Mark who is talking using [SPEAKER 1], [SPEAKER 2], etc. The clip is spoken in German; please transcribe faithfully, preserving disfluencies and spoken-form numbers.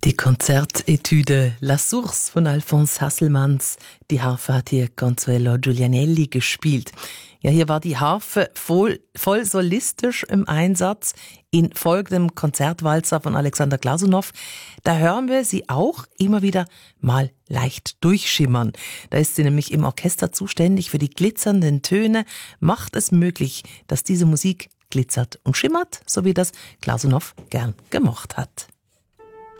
[SPEAKER 1] Die Konzertetüde La Source von Alphonse Hasselmanns. Die Harfe hat hier Consuelo Giulianelli gespielt. Ja, hier war die Harfe voll, voll solistisch im Einsatz in folgendem Konzertwalzer von Alexander Glasunow. Da hören wir sie auch immer wieder mal leicht durchschimmern. Da ist sie nämlich im Orchester zuständig für die glitzernden Töne, macht es möglich, dass diese Musik glitzert und schimmert, so wie das Glasunow gern gemocht hat.